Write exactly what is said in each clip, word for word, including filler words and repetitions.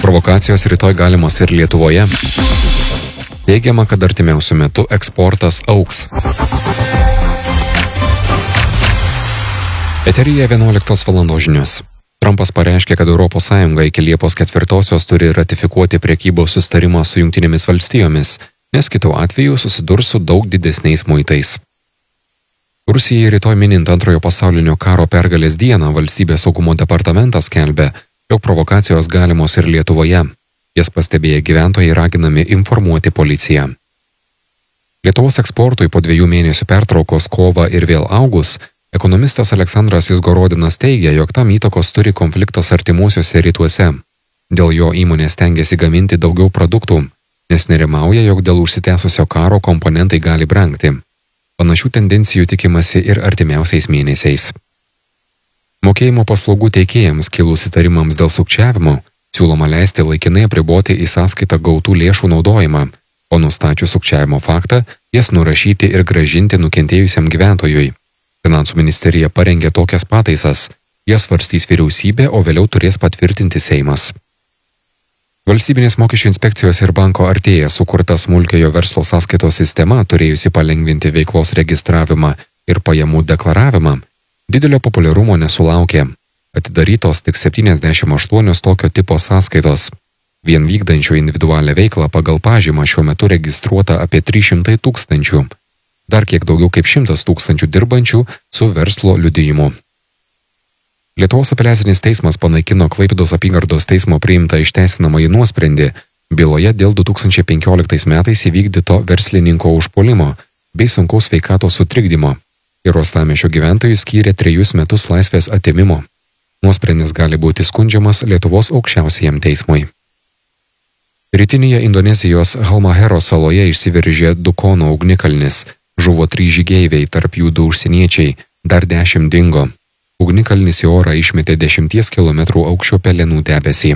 Provokacijos rytoj galimos ir Lietuvoje. Teigiama, kad artimiausiu metu eksportas augs. Eteryje vienuoliktos valandos žinios. Trumpas pareiškė, kad Europos Sąjunga iki Liepos ketvirtosios turi ratifikuoti prekybos susitarimą su Jungtinėmis valstijomis, nes kitu atveju susidurs su daug didesniais muitais. Rusijai rytoj minint antrojo pasaulinio karo pergalės dieną valstybės saugumo departamentas skelbia, jog provokacijos galimos ir Lietuvoje. Jas pastebėję gyventojai raginami informuoti policiją. Lietuvos eksportui po dviejų mėnesių pertraukos kovą ir vėl augus, ekonomistas Aleksandras Izgorodinas teigia, jog tam įtakos turi konfliktas artimuosiuose rytuose. Dėl jo įmonė stengiasi gaminti daugiau produktų, nes nerimauja, jog dėl užsitęsusio karo komponentai gali brangti. Panašių tendencijų tikimasi ir artimiausiais mėnesiais. Mokėjimo paslaugų teikėjams kilus įtarimams dėl sukčiavimo, siūloma leisti laikinai apriboti į sąskaitą gautų lėšų naudojimą, o nustačius sukčiavimo faktą, jas nurašyti ir grąžinti nukentėjusiam gyventojui. Finansų ministerija parengė tokias pataisas, jas svarstys vyriausybė, o vėliau turės patvirtinti Seimas. Valstybinės mokesčių inspekcijos ir banko artėja sukurta smulkiojo verslo sąskaitos sistema, turėjusi palengvinti veiklos registravimą ir pajamų deklaravimą, didelio populiarumo nesulaukė. Atidarytos tik septyniasdešimt aštuonios tokio tipo sąskaitos. Vien vykdančių individualią veiklą pagal pažymą šiuo metu registruota apie trys šimtai tūkstančių. Dar kiek daugiau kaip šimtas tūkstančių dirbančių su verslo liudijimu. Lietuvos apeliacinis teismas panaikino Klaipėdos apygardos teismo priimtą išteisinamąjį nuosprendį byloje dėl du tūkstančiai penkioliktais metais įvykdyto verslininko užpuolimo bei sunkaus sveikatos sutrikdymo ir Uostamiesčio gyventojų skyrė trejus metus laisvės atėmimo. Nuosprendis gali būti skundžiamas Lietuvos aukščiausiajam teismui. Rytinėje Indonezijos Halmahero saloje išsiveržė Dukono ugnikalnis. Žuvo trys žygeiviai, tarp jų du užsieniečiai, dar dešimt dingo. Ugnikalnis į orą išmetė dešimties kilometrų aukščio pelenų debesį.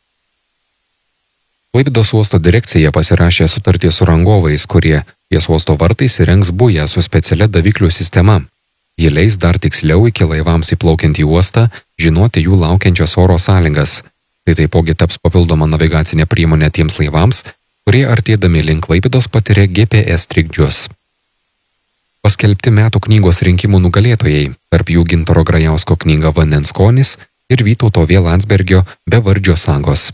Klaipėdos uosto direkcija pasirašė sutartį su rangovais, kurie ties uosto vartais įrengs bują su specialia daviklių sistema. Ji leis dar tiksliau iki laivams įplaukiant į uostą žinoti jų laukiančias oro sąlygas. Tai taipogi taps papildoma navigacinė priemonė tiems laivams, kurie artėdami link Klaipėdos patiria G P S trikdžius. Paskelbti metų knygos rinkimų nugalėtojai, tarp jų Gintaro Grajausko knyga Vandens skonis ir Vytauto V. Landsbergio Bevardžio sagos.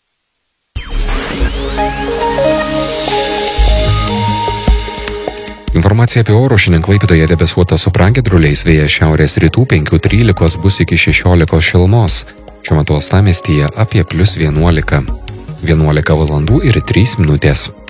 Informacija apie orus šiandien Klaipėdoje debesuota su pragiedruliais, vėjas šiaurės rytų penkių trylikos bus iki šešiolikos šilumos. Šiuo metu Uostamiestyje apie plius vienuolika. vienuolika valandų ir trys minutės.